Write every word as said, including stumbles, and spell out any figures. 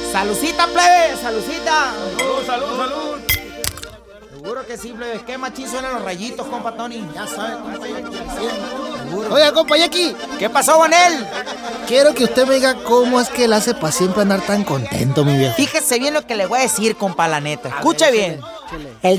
¡Salucita, plebe! ¡Salucita! ¡Salud, salud, salud! Seguro que sí, plebe. ¿Qué machín suenan los rayitos, compa Tony? Ya sabes, compa Jackie. Oiga, compa Jackie. ¿Qué pasó, Bonel? Quiero que usted me diga cómo es que él hace para siempre andar tan contento, mi viejo. Fíjese bien lo que le voy a decir, compa, la neta. Escuche bien. El